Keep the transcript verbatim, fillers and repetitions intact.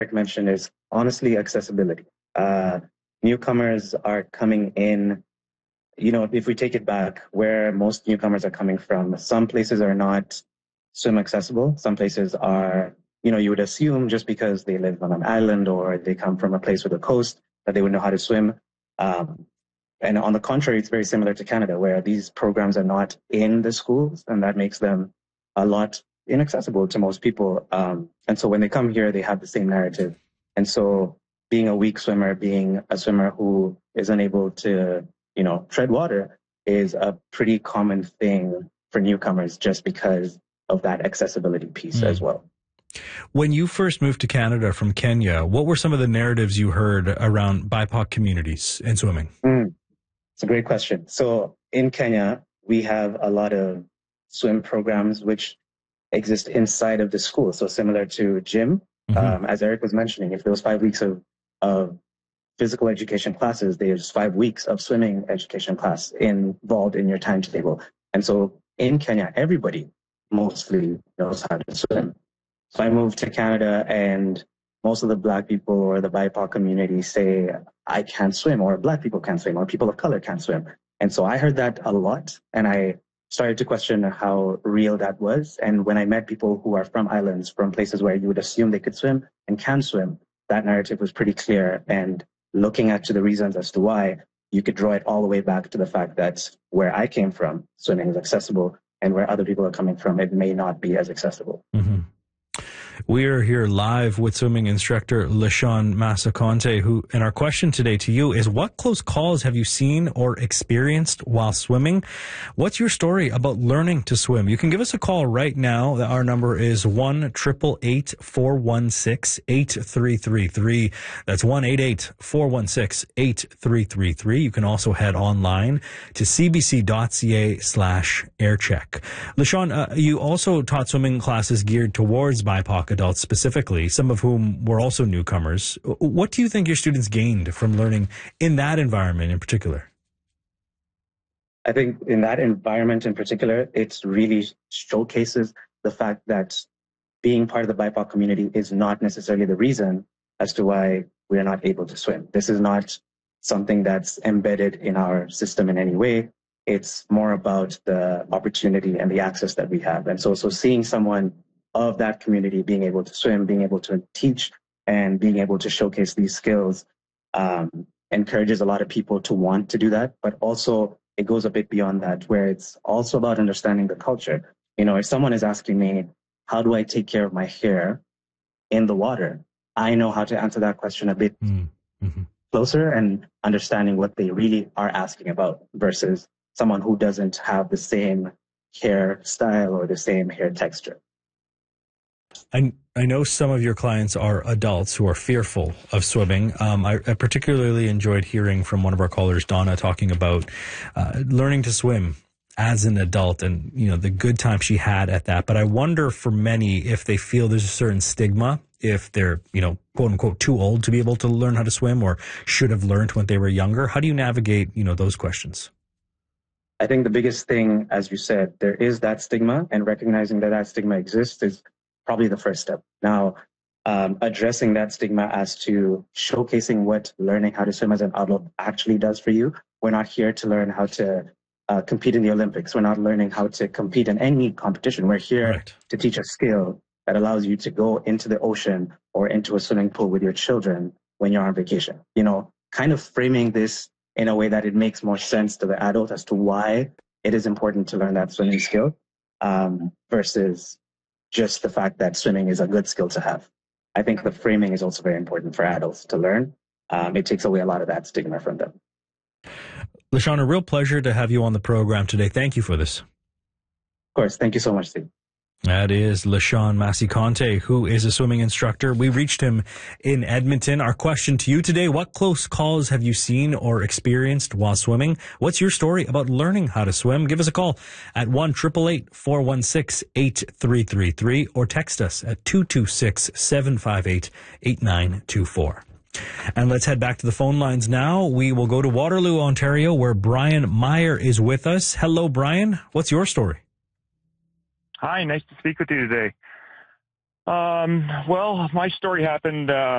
Eric mentioned is honestly accessibility. Uh, newcomers are coming in, you know, if we take it back, where most newcomers are coming from, some places are not swim accessible. Some places are, you know, you would assume just because they live on an island or they come from a place with a coast that they would know how to swim. Um, and on the contrary, it's very similar to Canada, where these programs are not in the schools, and that makes them a lot inaccessible to most people. Um, and so when they come here, they have the same narrative. And so being a weak swimmer, being a swimmer who is unable to, you know, tread water is a pretty common thing for newcomers just because of that accessibility piece mm. as well. When you first moved to Canada from Kenya, what were some of the narratives you heard around B I P O C communities in swimming? Mm. It's a great question. So in Kenya, we have a lot of swim programs which exist inside of the school. So similar to gym, mm-hmm. um, as Eric was mentioning, if there was five weeks of, of physical education classes, there's five weeks of swimming education class involved in your timetable. And so in Kenya, everybody mostly knows how to swim. So I moved to Canada and most of the Black people or the B I P O C community say, I can't swim, or Black people can't swim, or people of color can't swim. And so I heard that a lot, and I started to question how real that was. And when I met people who are from islands, from places where you would assume they could swim and can swim, that narrative was pretty clear. And looking at to the reasons as to why, you could draw it all the way back to the fact that where I came from, swimming is accessible, and where other people are coming from, it may not be as accessible. Mm-hmm. We are here live with swimming instructor LaShawn Massaconte, who, and our question today to you is, what close calls have you seen or experienced while swimming? What's your story about learning to swim? You can give us a call right now. Our number is one eight eight eight, four one six, eight three three three. That's one eight eight, four one six, eight three three three. You can also head online to cbc.ca slash aircheck. LaShawn, uh, you also taught swimming classes geared towards B I P O C adults specifically, some of whom were also newcomers. What do you think your students gained from learning in that environment in particular? I think in that environment in particular, it's really showcases the fact that being part of the B I P O C community is not necessarily the reason as to why we are not able to swim. This is not something that's embedded in our system in any way. It's more about the opportunity and the access that we have. And so, so seeing someone of that community being able to swim, being able to teach, and being able to showcase these skills um, encourages a lot of people to want to do that. But also it goes a bit beyond that, where it's also about understanding the culture. You know, if someone is asking me, how do I take care of my hair in the water? I know how to answer that question a bit mm-hmm. closer and understanding what they really are asking about versus someone who doesn't have the same hair style or the same hair texture. I, I know some of your clients are adults who are fearful of swimming. Um, I, I particularly enjoyed hearing from one of our callers, Donna, talking about uh, learning to swim as an adult and, you know, the good time she had at that. But I wonder for many if they feel there's a certain stigma, if they're, you know, quote unquote, too old to be able to learn how to swim or should have learned when they were younger. How do you navigate, you know, those questions? I think the biggest thing, as you said, there is that stigma, and recognizing that that stigma exists is probably the first step. Now, um, addressing that stigma as to showcasing what learning how to swim as an adult actually does for you. We're not here to learn how to uh, compete in the Olympics. We're not learning how to compete in any competition. We're here right. to teach a skill that allows you to go into the ocean or into a swimming pool with your children when you're on vacation. You know, kind of framing this in a way that it makes more sense to the adult as to why it is important to learn that swimming skill um, versus just the fact that swimming is a good skill to have. I think the framing is also very important for adults to learn. Um, it takes away a lot of that stigma from them. LaShawn, a real pleasure to have you on the program today. Thank you for this. Of course. Thank you so much, Steve. That is LaShawn Massaconte, who is a swimming instructor. We reached him in Edmonton. Our question to you today, what close calls have you seen or experienced while swimming? What's your story about learning how to swim? Give us a call at one eight eight eight, four one six, eight three three three or text us at two two six, seven five eight, eight nine two four. And let's head back to the phone lines now. We will go to Waterloo, Ontario, where Brian Meyer is with us. Hello, Brian. What's your story? Hi, nice to speak with you today. Um, well, my story happened uh,